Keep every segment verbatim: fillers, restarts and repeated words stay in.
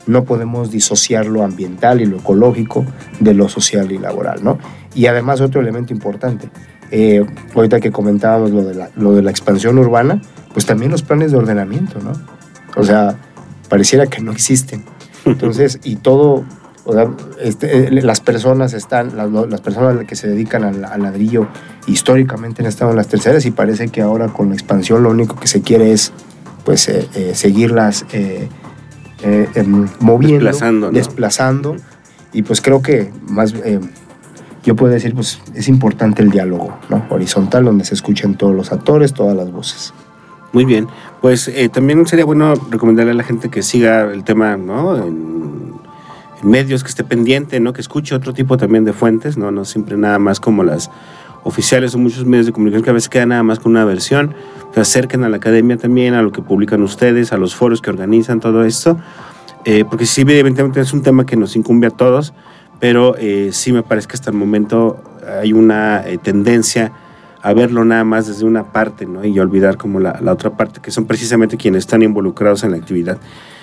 no podemos disociar lo ambiental y lo ecológico de lo social y laboral, ¿no? Y además otro elemento importante, eh, ahorita que comentábamos lo de, la, lo de la expansión urbana, pues también los planes de ordenamiento, ¿no? O sea, pareciera que no existen. Entonces, y todo, o sea, este, las personas están, las, las personas que se dedican al, al ladrillo históricamente han estado en las terceras y parece que ahora con la expansión lo único que se quiere es pues eh, eh, seguirlas eh, eh, eh, moviendo, desplazando, ¿no? desplazando y pues creo que más eh, yo puedo decir pues es importante el diálogo, ¿no? Horizontal, donde se escuchen todos los actores, todas las voces. Muy bien, pues eh, también sería bueno recomendarle a la gente que siga el tema, ¿no? En, en medios, que esté pendiente, ¿no? Que escuche otro tipo también de fuentes, ¿no? No siempre nada más como las oficiales o muchos medios de comunicación que a veces quedan nada más con una versión. Se acerquen a la academia también, a lo que publican ustedes, a los foros que organizan, todo esto, eh, porque sí, evidentemente es un tema que nos incumbe a todos, pero eh, sí me parece que hasta el momento hay una eh, tendencia a verlo nada más desde una parte, ¿no? Y olvidar como la, la otra parte, que son precisamente quienes están involucrados en la actividad.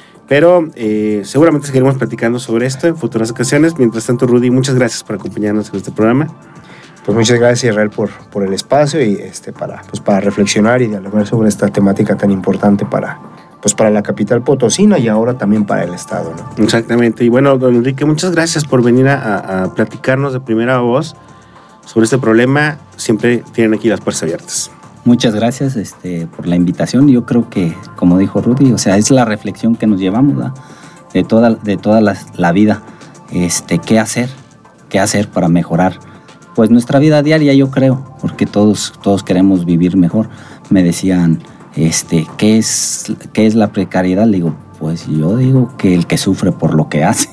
Pero eh, seguramente seguiremos platicando sobre esto en futuras ocasiones. Mientras tanto, Rudy, muchas gracias por acompañarnos en este programa. Pues muchas gracias, Israel, por, por el espacio y este, para, pues para reflexionar y dialogar sobre esta temática tan importante para, pues para la capital potosina y ahora también para el Estado, ¿no? Exactamente. Y bueno, don Enrique, muchas gracias por venir a, a platicarnos de primera voz sobre este problema. Siempre tienen aquí las puertas abiertas. Muchas gracias este, por la invitación. Yo creo que, como dijo Rudy, o sea, es la reflexión que nos llevamos, ¿verdad? de toda, de toda la, la vida. Este, ¿qué hacer? ¿Qué hacer para mejorar? Pues nuestra vida diaria, yo creo, porque todos, todos queremos vivir mejor. Me decían, este, ¿qué es, qué es la precariedad? Le digo, pues yo digo que el que sufre por lo que hace,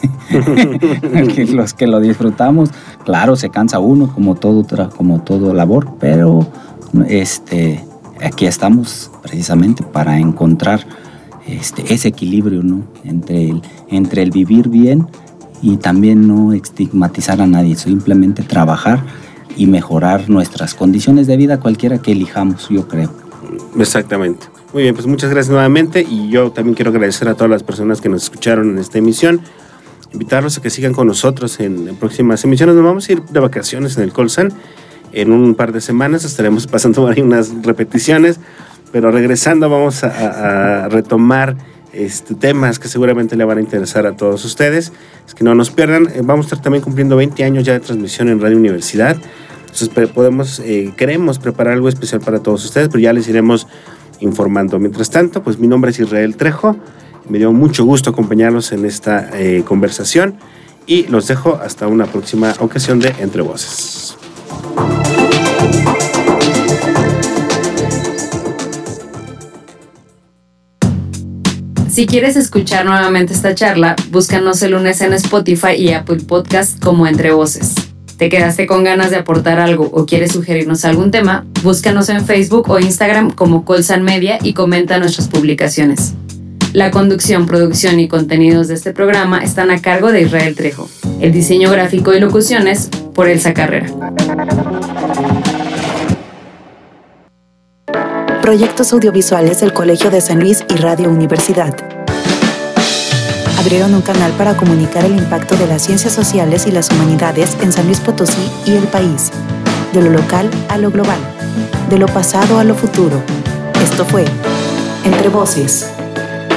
que los que lo disfrutamos, claro, se cansa uno como todo, como todo labor, pero este, aquí estamos precisamente para encontrar este, ese equilibrio, ¿no? Entre el, entre el vivir bien y también no estigmatizar a nadie, simplemente trabajar y mejorar nuestras condiciones de vida, cualquiera que elijamos, yo creo. Exactamente. Muy bien, pues muchas gracias nuevamente y yo también quiero agradecer a todas las personas que nos escucharon en esta emisión, invitarlos a que sigan con nosotros en, en próximas emisiones. Nos vamos a ir de vacaciones en el Colsan, en un par de semanas estaremos pasando por ahí unas repeticiones, pero regresando vamos a, a retomar Este, temas que seguramente le van a interesar a todos ustedes. Es que no nos pierdan. Eh, vamos a estar también cumpliendo veinte años ya de transmisión en Radio Universidad. Entonces podemos, eh, queremos preparar algo especial para todos ustedes, pero ya les iremos informando. Mientras tanto, pues mi nombre es Israel Trejo. Me dio mucho gusto acompañarlos en esta eh, conversación y los dejo hasta una próxima ocasión de Entre Voces. Si quieres escuchar nuevamente esta charla, búscanos el lunes en Spotify y Apple Podcast como Entre Voces. ¿Te quedaste con ganas de aportar algo o quieres sugerirnos algún tema? Búscanos en Facebook o Instagram como Colsan Media y comenta nuestras publicaciones. La conducción, producción y contenidos de este programa están a cargo de Israel Trejo. El diseño gráfico y locuciones por Elsa Carrera. Proyectos audiovisuales del Colegio de San Luis y Radio Universidad. Abrieron un canal para comunicar el impacto de las ciencias sociales y las humanidades en San Luis Potosí y el país. De lo local a lo global. De lo pasado a lo futuro. Esto fue Entre Voces.